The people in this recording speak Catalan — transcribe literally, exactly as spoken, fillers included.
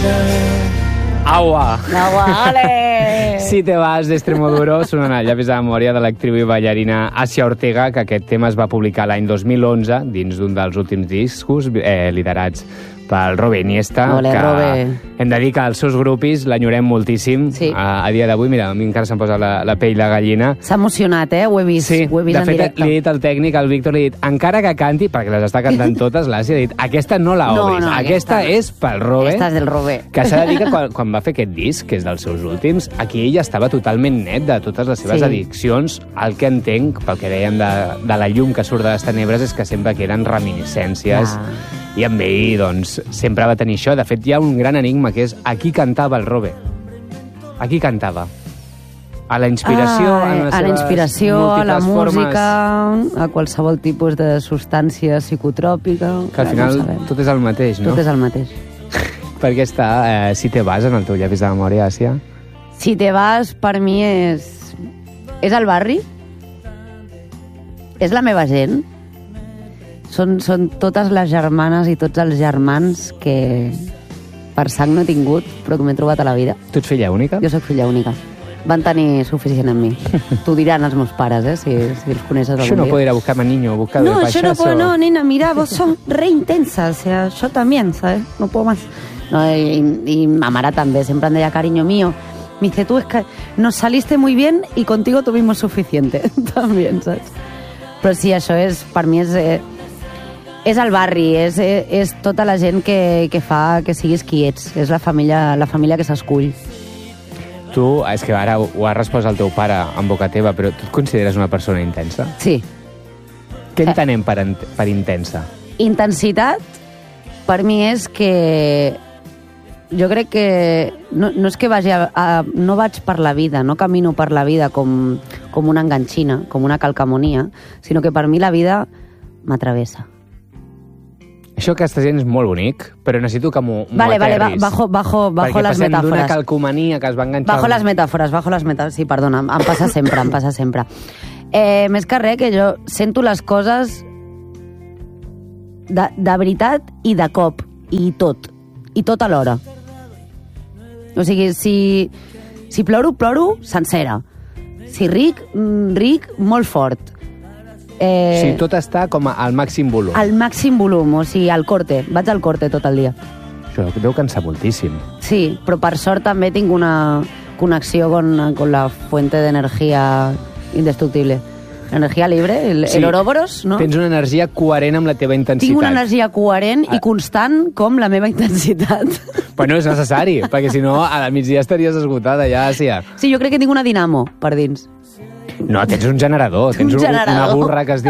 Agua. Agua, ole! Si te vas d'Extremoduro, sonant el llavis de memòria de l'actriu i ballarina Asia Ortega, que aquest tema es va publicar l'any dos mil onze dins d'un dels últims discos eh, liderats pel Robe Iniesta. Ole, que Robe. Hem de dir que els seus grupis l'enyorem moltíssim. Sí. A, a dia d'avui, mira, a mi encara se'm posa la, la pell de gallina. S'ha emocionat, eh? Ho he vist, Sí, ho he vist de en fet, directe. li he dit al tècnic, al Víctor, li he dit, encara que canti, perquè les està cantant totes, l'Àsia ha dit, aquesta no la No, obris, no, aquesta, aquesta- és pel Robe. Aquesta és del Robe. Que s'ha de dir que quan, quan va fer aquest disc, que és dels seus últims, aquí ell estava totalment net de totes les seves Sí. addiccions. El que entenc, pel que dèiem de, de la llum que surt de les tenebres, és que sempre que eren reminiscències. Ah. I amb ell, doncs, sempre va tenir això. De fet, hi ha un gran enigma, que és a qui cantava el Robe. A qui cantava? A la inspiració, Ah, en les a la seves inspiració, a la múltiples música, formes, a qualsevol tipus de substància psicotròpica. que al final no ho sabem. tot és el mateix, no? Tot és el mateix. Perquè està, eh, si te vas en el teu llavis de memòria, Àsia. Si te vas, per mi és... És el barri. És la meva gent. Són, són totes les germanes i tots els germans que per sang no he tingut, però que m'he trobat a la vida. Tu ets filla única? Jo sóc filla única. Van tenir suficient amb mi. T'ho diran els meus pares, eh, si, si els coneixes algun Això no dia. puede ir a buscarme niño, buscar No, de yo no payaso. puedo, no, nena, mira, vos sos re intensa, o sea, yo también, ¿sabes? No puedo más. No, y, y ma mare també, sempre em deia, cariño mío, me dice, tú es que nos saliste muy bien y contigo tuvimos suficiente, también, saps? Però sí, això és, per mi és... Eh, és el barri, és, és, és tota la gent que, que fa que siguis qui ets. És la família, la família que s'escull. Tu, és que ara ho, ho ha respost el teu pare en boca teva, però tu et consideres una persona intensa? Sí. Què entenem per, ent- per intensa? Intensitat, per mi és que... Jo crec que... No, no és que vagi a, a... No vaig per la vida, no camino per la vida com, com una enganxina, com una calcamonia, sinó que per mi la vida m'atravessa. Això que estàs dient és molt bonic, però necessito que m'ho m'ho Vale, vale, aterris. ba- bajo, bajo, bajo Perquè les passem d'una metàfores. calcomania que es va enganxar... Bajo les metàfores, bajo les metàfores. Sí, perdona, em, em passa sempre, em passa sempre. Eh, més que res, que jo sento les coses de, de veritat i de cop, i tot. I tot alhora. O sigui, si, si ploro, ploro sencera. Si ric, mm, ric molt fort. Eh, Sí, tot està com al màxim volum. al màxim volum, o sigui, al corte. Vaig al corte tot el dia. Això deu cansar moltíssim. Sí, però per sort també tinc una connexió con, con la fuente de energía indestructible. Energia libre, el, Sí. el Ouroboros, no? Tens una energia coherent amb la teva intensitat. Tinc una energia coherent Ah. i constant com la meva intensitat. Però no és necessari, perquè si no, a la migdia estaries esgotada ja, Àsia. Sí, jo crec que tinc una dinamo per dins. No, tens un generador, tens Un un, una generador. burra que es diu